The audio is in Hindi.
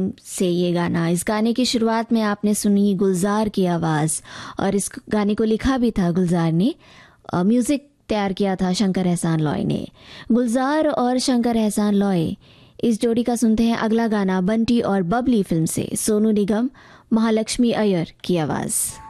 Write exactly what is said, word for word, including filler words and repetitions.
फिल्म से ये गाना। इस गाने की शुरुआत में आपने सुनी गुलजार की आवाज़, और इस गाने को लिखा भी था गुलजार ने, म्यूज़िक तैयार किया था शंकर एहसान लॉय ने। गुलजार और शंकर एहसान लॉय, इस जोड़ी का सुनते हैं अगला गाना बंटी और बबली फिल्म से, सोनू निगम, महालक्ष्मी अय्यर की आवाज़।